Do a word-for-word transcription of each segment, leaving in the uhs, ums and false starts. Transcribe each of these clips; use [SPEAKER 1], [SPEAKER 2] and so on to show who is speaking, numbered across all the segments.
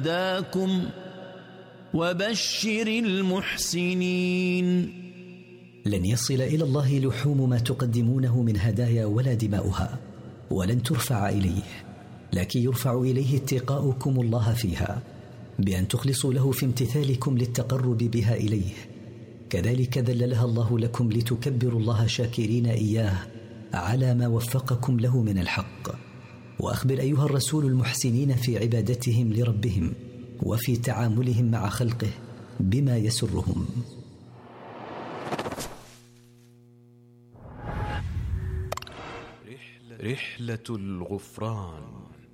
[SPEAKER 1] هداكم وبشر المحسنين.
[SPEAKER 2] لن يصل إلى الله لحوم ما تقدمونه من هدايا ولا دماؤها، ولن ترفع إليه، لكن يرفع إليه اتقاؤكم الله فيها بأن تخلصوا له في امتثالكم للتقرب بها إليه. كذلك ذللها الله لكم لتكبروا الله شاكرين إياه على ما وفقكم له من الحق. وأخبر أيها الرسول المحسنين في عبادتهم لربهم وفي تعاملهم مع خلقه بما يسرهم.
[SPEAKER 3] رحلة الغفران.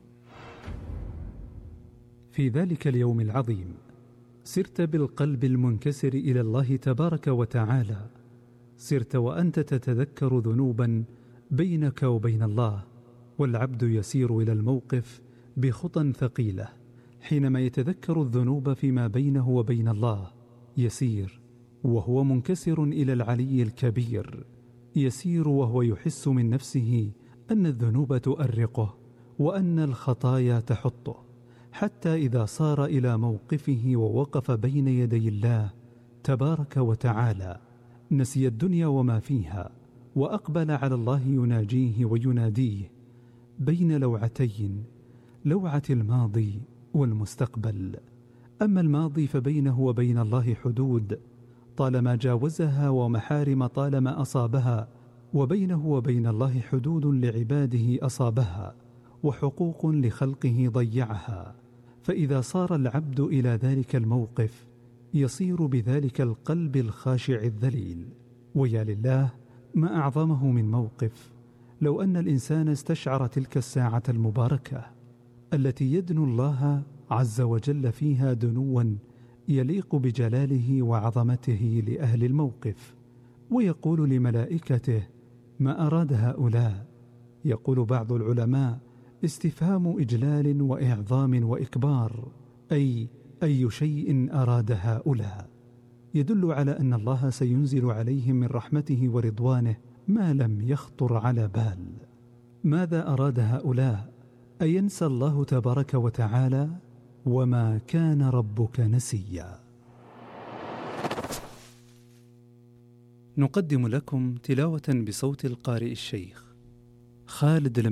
[SPEAKER 4] في ذلك اليوم العظيم سرت بالقلب المنكسر إلى الله تبارك وتعالى، سرت وأنت تتذكر ذنوبا بينك وبين الله، والعبد يسير إلى الموقف بخطى ثقيلة. حينما يتذكر الذنوب فيما بينه وبين الله يسير وهو منكسر إلى العلي الكبير، يسير وهو يحس من نفسه أن الذنوب تؤرقه وأن الخطايا تحطه، حتى إذا صار إلى موقفه ووقف بين يدي الله تبارك وتعالى نسي الدنيا وما فيها، وأقبل على الله يناجيه ويناديه بين لوعتين، لوعة الماضي والمستقبل. أما الماضي فبينه وبين الله حدود طالما جاوزها، ومحارم طالما أصابها، وبينه وبين الله حدود لعباده أصابها، وحقوق لخلقه ضيعها. فإذا صار العبد إلى ذلك الموقف يصير بذلك القلب الخاشع الذليل. ويا لله ما أعظمه من موقف لو أن الإنسان استشعر تلك الساعة المباركة التي يدنو الله عز وجل فيها دنوا يليق بجلاله وعظمته لأهل الموقف، ويقول لملائكته: ما أراد هؤلاء؟ يقول بعض العلماء: استفهام إجلال وإعظام وإكبار، أي أي شيء أراد هؤلاء، يدل على أن الله سينزل عليهم من رحمته ورضوانه ما لم يخطر على بال. ماذا أراد هؤلاء؟ أينسى الله تبارك وتعالى؟ وما كان ربك نسيا. نقدم لكم تلاوة بصوت القارئ الشيخ خالد